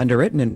Underwritten in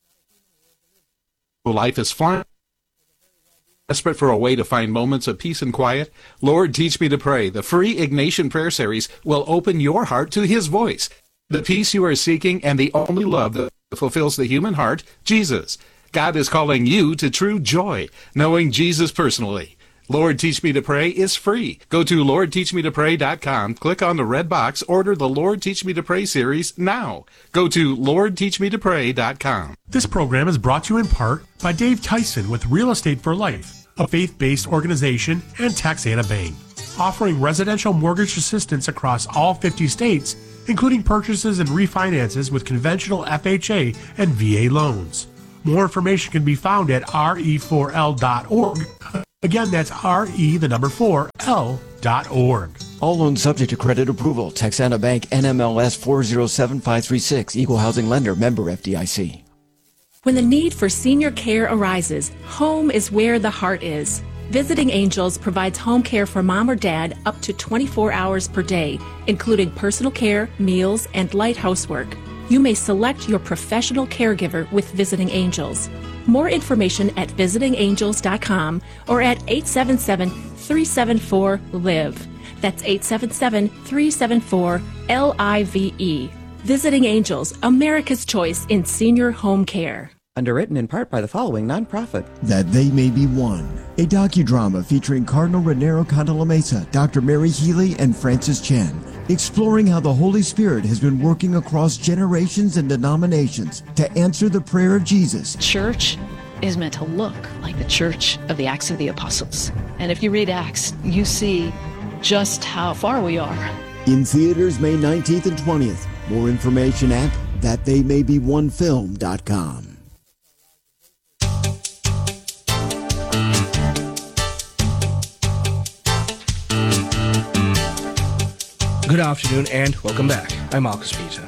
life is far desperate for a way to find moments of peace and quiet. Lord, Teach Me to Pray. The free Ignatian Prayer Series will open your heart to His voice, the peace you are seeking, and the only love that fulfills the human heart, Jesus. God is calling you to true joy, knowing Jesus personally. Lord, Teach Me to Pray is free. Go to LordTeachMeToPray.com, click on the red box, order the Lord Teach Me to Pray series now. Go to LordTeachMeToPray.com. This program is brought to you in part by Dave Tyson with Real Estate for Life, a faith-based organization, and Texana Bank, offering residential mortgage assistance across all 50 states, including purchases and refinances with conventional FHA and VA loans. More information can be found at re4l.org. Again, that's re4l.org. All loans subject to credit approval. Texana Bank, NMLS 407536. Equal housing lender. Member FDIC. When the need for senior care arises, home is where the heart is. Visiting Angels provides home care for mom or dad up to 24 hours per day, including personal care, meals, and light housework. You may select your professional caregiver with Visiting Angels. More information at visitingangels.com or at 877-374-LIVE. That's 877-374-LIVE. Visiting Angels, America's choice in senior home care. underwritten in part by the following nonprofit. That They May Be One, a docudrama featuring Cardinal Raniero Cantalamessa, Dr. Mary Healy, and Francis Chan, exploring how the Holy Spirit has been working across generations and denominations to answer the prayer of Jesus. Church is meant to look like the church of the Acts of the Apostles. And if you read Acts, you see just how far we are. In theaters May 19th and 20th. More information at thattheymay-be-one-film.com. Good afternoon and welcome back. I'm Marcus Peter.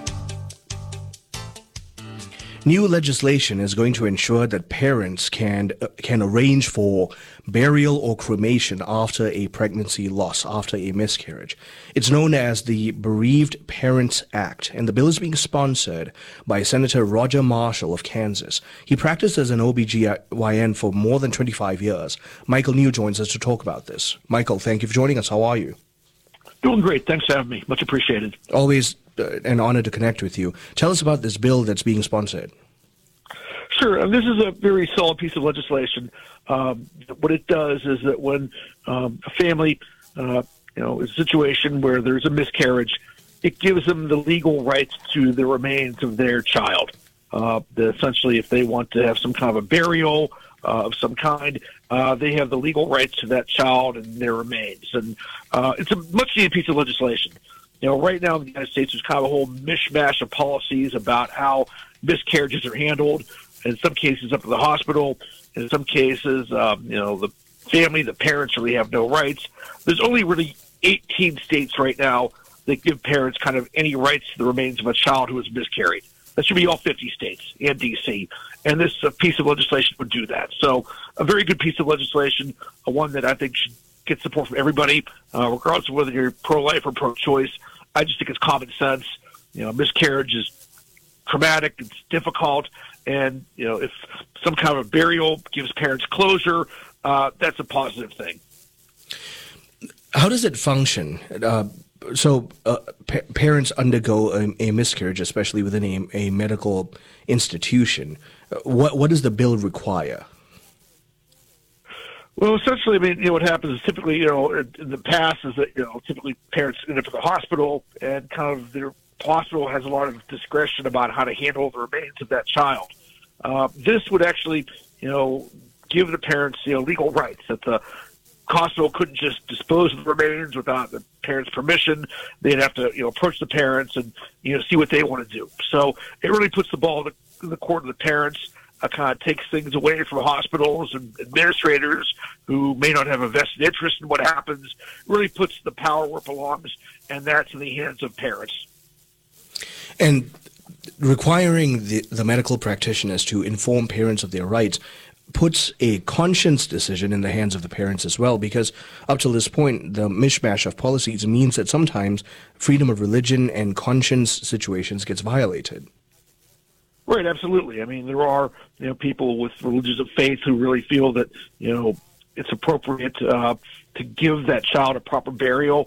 New legislation is going to ensure that parents can arrange for burial or cremation after a pregnancy loss, after a miscarriage. It's known as the Bereaved Parents Act, and the bill is being sponsored by Senator Roger Marshall of Kansas. He practiced as an OBGYN for more than 25 years. Michael New joins us to talk about this. Michael, thank you for joining us. How are you? Doing great. Thanks for having me. Much appreciated. Always an honor to connect with you. Tell us about this bill that's being sponsored. Sure. This is a very solid piece of legislation. What it does is that when a family, is a situation where there's a miscarriage, it gives them the legal rights to the remains of their child. Essentially, if they want to have some kind of a burial of some kind, they have the legal rights to that child and their remains. And it's a much needed piece of legislation. Right now in the United States, there's kind of a whole mishmash of policies about how miscarriages are handled. In some cases, up to the hospital. In some cases, the family, the parents really have no rights. There's only really 18 states right now that give parents kind of any rights to the remains of a child who has miscarried. That should be all 50 states and D.C. And this piece of legislation would do that. So a very good piece of legislation, one that I think should get support from everybody, regardless of whether you're pro-life or pro-choice. I just think it's common sense. Miscarriage is traumatic, it's difficult, and if some kind of a burial gives parents closure, that's a positive thing. How does it function? Parents undergo a miscarriage, especially within a medical institution. What does the bill require? Well, essentially, what happens is typically, in the past is that, typically parents end up at the hospital and kind of their hospital has a lot of discretion about how to handle the remains of that child. This would actually, give the parents, legal rights that the hospital couldn't just dispose of the remains without the parents' permission. They'd have to, approach the parents and, see what they want to do. So it really puts the ball in the court of the parents, kind of takes things away from hospitals and administrators who may not have a vested interest in what happens. It really puts the power where it belongs, and that's in the hands of parents. And requiring the medical practitioners to inform parents of their rights puts a conscience decision in the hands of the parents as well, because up to this point, the mishmash of policies means that sometimes freedom of religion and conscience situations gets violated. Right, absolutely. I mean, there are people with religions of faith who really feel that it's appropriate to give that child a proper burial,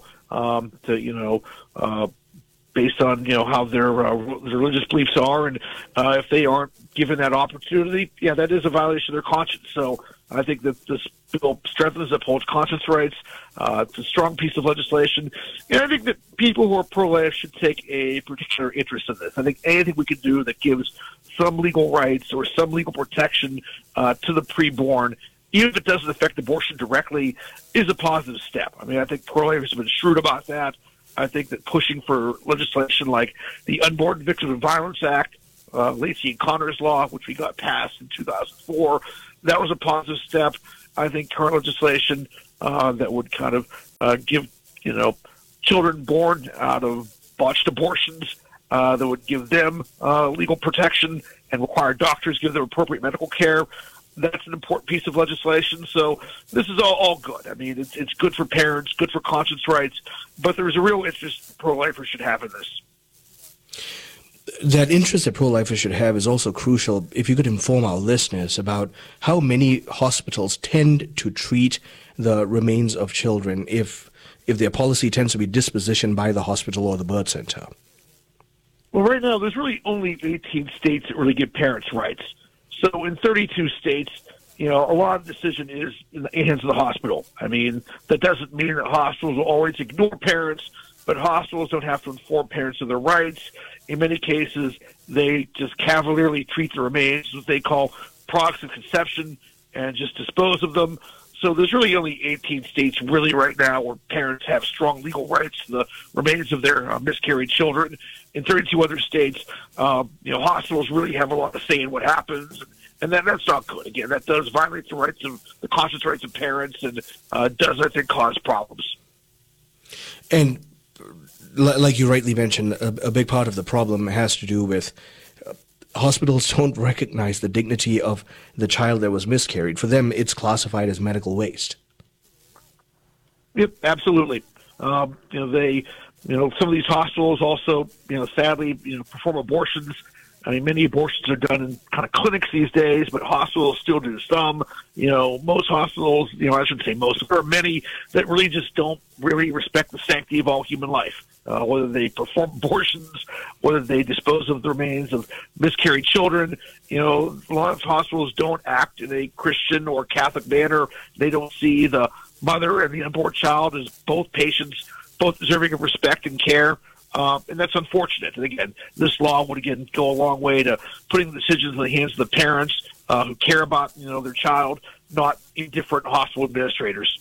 based on how their religious beliefs are, and if they aren't given that opportunity, that is a violation of their conscience. So I think that this bill strengthens, upholds conscience rights. It's a strong piece of legislation, and I think that people who are pro-life should take a particular interest in this. I think anything we can do that gives some legal rights or some legal protection to the preborn, even if it doesn't affect abortion directly, is a positive step. I mean, I think pro-lifers have been shrewd about that. I think that pushing for legislation like the Unborn Victims of Violence Act, Lacey and Connor's Law, which we got passed in 2004, that was a positive step. I think current legislation that would kind of give, children born out of botched abortions, that would give them legal protection and require doctors give them appropriate medical care. That's an important piece of legislation. So this is all good. I mean, it's good for parents, good for conscience rights, but there's a real interest pro-lifers should have in this. That interest that pro-lifers should have is also crucial. If you could inform our listeners about how many hospitals tend to treat the remains of children if their policy tends to be dispositioned by the hospital or the birth center. Well, right now, there's really only 18 states that really give parents' rights. So in 32 states, a lot of the decision is in the hands of the hospital. I mean, that doesn't mean that hospitals will always ignore parents, but hospitals don't have to inform parents of their rights. In many cases, they just cavalierly treat the remains, what they call products of conception, and just dispose of them. So there's really only 18 states really right now where parents have strong legal rights to the remains of their miscarried children. In 32 other states, hospitals really have a lot to say in what happens, and that's not good. Again, that does violate the conscience rights of parents, and does, I think, cause problems. And like you rightly mentioned, a big part of the problem has to do with hospitals don't recognize the dignity of the child that was miscarried. For them, it's classified as medical waste. Yep, absolutely. They, some of these hospitals also, sadly, perform abortions. I mean, many abortions are done in kind of clinics these days, but hospitals still do some. Most hospitals, I shouldn't say most, there are many that really just don't really respect the sanctity of all human life. Whether they perform abortions, whether they dispose of the remains of miscarried children. A lot of hospitals don't act in a Christian or Catholic manner. They don't see the mother and the unborn child as both patients, both deserving of respect and care. And that's unfortunate. And again, this law would go a long way to putting the decisions in the hands of the parents who care about, their child, not indifferent hospital administrators.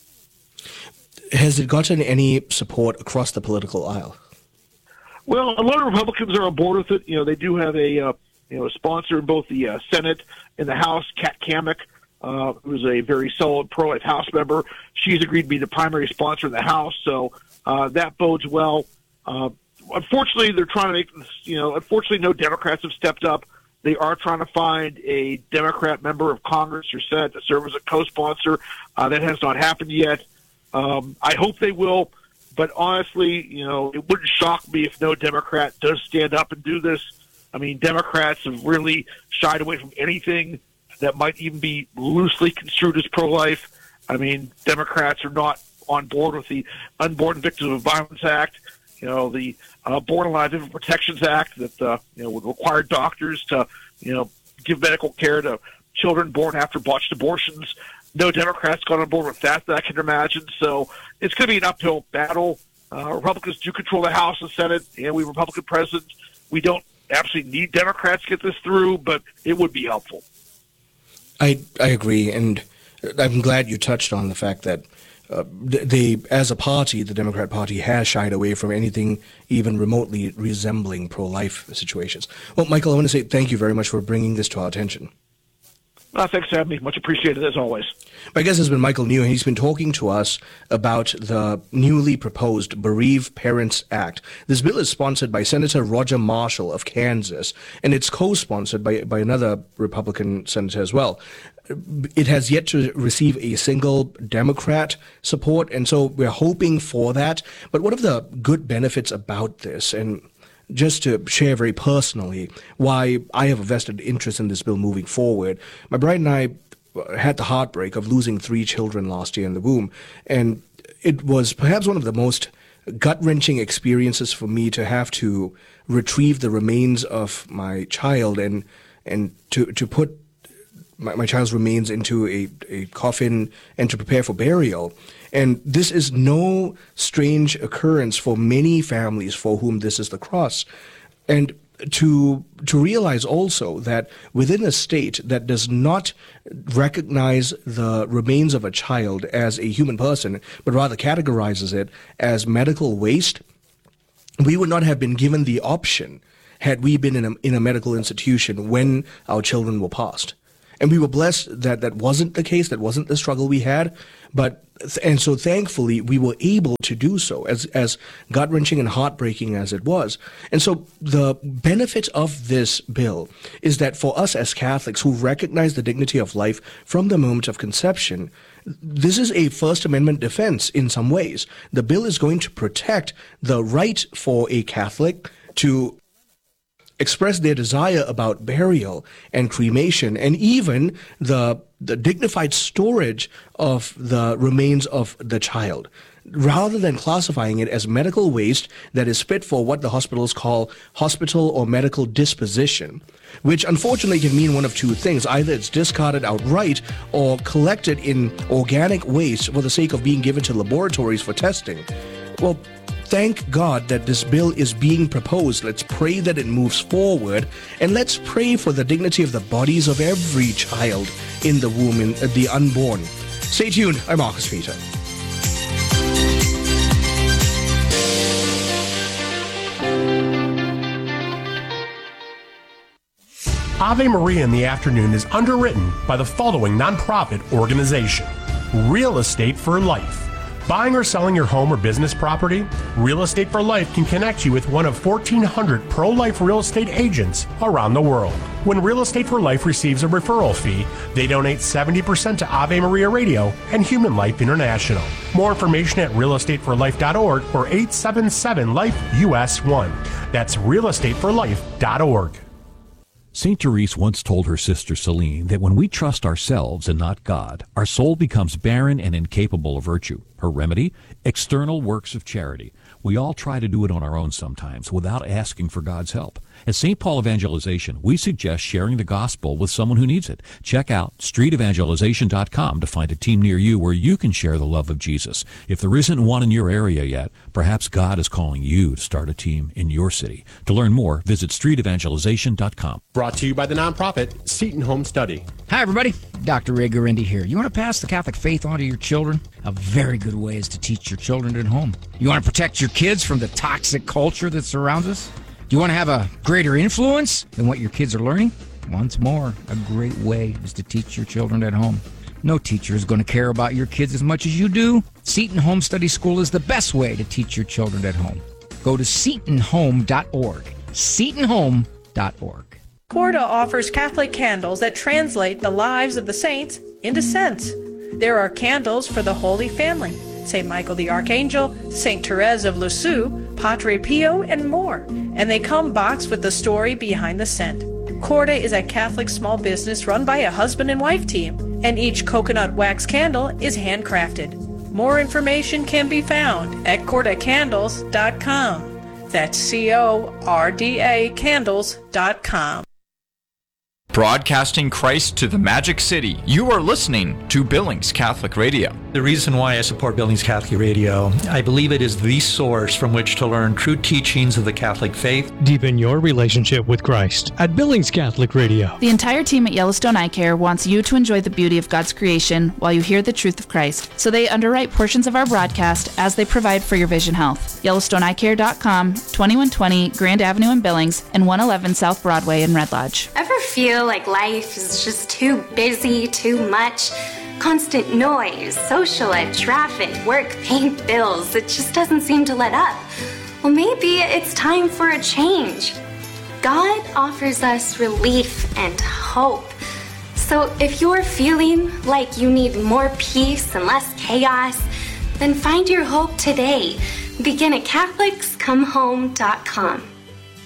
Has it gotten any support across the political aisle? Well, a lot of Republicans are on board with it. They do have a sponsor in both the Senate and the House, Kat Cammack, who's a very solid pro-life House member. She's agreed to be the primary sponsor in the House, so that bodes well. Unfortunately, they're trying to make this, unfortunately, no Democrats have stepped up. They are trying to find a Democrat member of Congress or Senate to serve as a co-sponsor. That has not happened yet. I hope they will, but honestly, it wouldn't shock me if no Democrat does stand up and do this. I mean, Democrats have really shied away from anything that might even be loosely construed as pro-life. I mean, Democrats are not on board with the Unborn Victims of Violence Act, the Born Alive Infant Protections Act that, would require doctors to, give medical care to children born after botched abortions. No Democrats got on board with that I can imagine. So it's going to be an uphill battle. Republicans do control the House and Senate, and we Republican president. We don't absolutely need Democrats to get this through, but it would be helpful. I agree, and I'm glad you touched on the fact that they, as a party, the Democrat Party has shied away from anything even remotely resembling pro-life situations. Well, Michael, I want to say thank you very much for bringing this to our attention. Thanks for having me. Much appreciated, as always. My guest has been Michael New, and he's been talking to us about the newly proposed Bereave Parents Act. This bill is sponsored by Senator Roger Marshall of Kansas, and it's co-sponsored by another Republican senator as well. It has yet to receive a single Democrat support, and so we're hoping for that. But what are the good benefits about this? And just to share very personally why I have a vested interest in this bill moving forward. My bride and I had the heartbreak of losing 3 children last year in the womb, and it was perhaps one of the most gut-wrenching experiences for me to have to retrieve the remains of my child and to put my child's remains into a coffin and to prepare for burial. And this is no strange occurrence for many families for whom this is the cross. And to realize also that within a state that does not recognize the remains of a child as a human person, but rather categorizes it as medical waste, we would not have been given the option had we been in a medical institution when our children were passed. And we were blessed that that wasn't the case, that wasn't the struggle we had. And so thankfully we were able to do so, as gut-wrenching and heartbreaking as it was. And so the benefit of this bill is that for us as Catholics who recognize the dignity of life from the moment of conception, this is a First Amendment defense in some ways. The bill is going to protect the right for a Catholic to express their desire about burial and cremation, and even the dignified storage of the remains of the child, rather than classifying it as medical waste that is fit for what the hospitals call hospital or medical disposition, which unfortunately can mean one of two things. Either it's discarded outright or collected in organic waste for the sake of being given to laboratories for testing. Well, thank God that this bill is being proposed. Let's pray that it moves forward, and let's pray for the dignity of the bodies of every child in the womb, in the unborn. Stay tuned. I'm Marcus Peter. Ave Maria in the Afternoon is underwritten by the following nonprofit organization: Real Estate for Life. Buying or selling your home or business property? Real Estate for Life can connect you with one of 1,400 pro-life real estate agents around the world. When Real Estate for Life receives a referral fee, they donate 70% to Ave Maria Radio and Human Life International. More information at realestateforlife.org or 877-LIFE-US1. That's realestateforlife.org. St. Therese once told her sister Celine that when we trust ourselves and not God, our soul becomes barren and incapable of virtue. Her remedy? External works of charity. We all try to do it on our own sometimes without asking for God's help. At St. Paul Evangelization, we suggest sharing the gospel with someone who needs it. Check out streetevangelization.com to find a team near you where you can share the love of Jesus. If there isn't one in your area yet, perhaps God is calling you to start a team in your city. To learn more, visit streetevangelization.com. Brought to you by the nonprofit Seton Home Study. Hi, everybody. Dr. Ray Guarendi here. You want to pass the Catholic faith on to your children? A very good way is to teach your children at home. You want to protect your kids from the toxic culture that surrounds us? Do you want to have a greater influence than what your kids are learning? Once more, a great way is to teach your children at home. No teacher is going to care about your kids as much as you do. Seton Home Study School is the best way to teach your children at home. Go to setonhome.org. setonhome.org. Corda offers Catholic candles that translate the lives of the saints into scents. There are candles for the Holy Family, St. Michael the Archangel, St. Therese of Lisieux, Padre Pio, and more. And they come boxed with the story behind the scent. Corda is a Catholic small business run by a husband and wife team, and each coconut wax candle is handcrafted. More information can be found at cordacandles.com. That's CORDA candles.com. Broadcasting Christ to the Magic City, you are listening to Billings Catholic Radio. The reason why I support Billings Catholic Radio, I believe it is the source from which to learn true teachings of the Catholic faith. Deepen your relationship with Christ at Billings Catholic Radio. The entire team at Yellowstone Eye Care wants you to enjoy the beauty of God's creation while you hear the truth of Christ. So they underwrite portions of our broadcast as they provide for your vision health. YellowstoneEyeCare.com, 2120 Grand Avenue in Billings, and 111 South Broadway in Red Lodge. Ever feel like life is just too busy, too much? Constant noise, social life, traffic, work, paying bills. It just doesn't seem to let up. Well, maybe it's time for a change. God offers us relief and hope. So if you're feeling like you need more peace and less chaos, then find your hope today. Begin at CatholicsComeHome.com.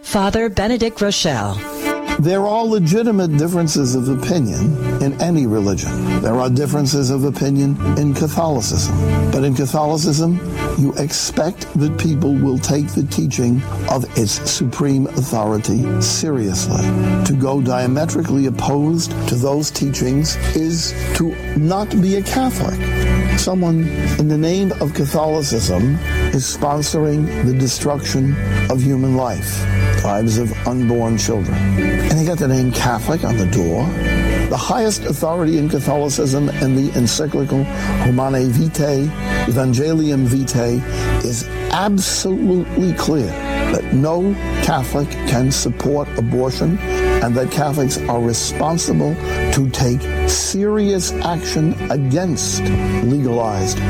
Father Benedict Rochelle. There are legitimate differences of opinion in any religion. There are differences of opinion in Catholicism. But in Catholicism, you expect that people will take the teaching of its supreme authority seriously. To go diametrically opposed to those teachings is to not be a Catholic. Someone in the name of Catholicism is sponsoring the destruction of human life, lives of unborn children. And they got the name Catholic on the door. The highest authority in Catholicism and the encyclical Humanae Vitae, Evangelium Vitae, is absolutely clear that no Catholic can support abortion and that Catholics are responsible to take serious action against legalized